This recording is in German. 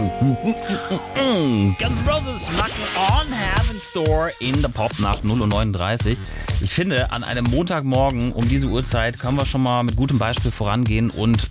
Guns N' Roses Knocking on Heaven's Door in the Popnacht 0:39 Uhr. Ich finde, an einem Montagmorgen um diese Uhrzeit können wir schon mal mit gutem Beispiel vorangehen und